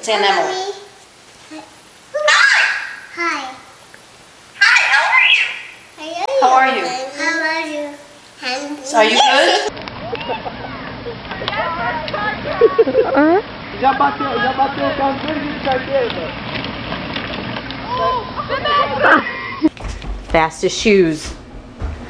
It's Aunt Emily. Hi. Hi, how are you? How are you? How are you? So are you good? Já bateu o carro 2 vezes de carteira. Fastest shoes.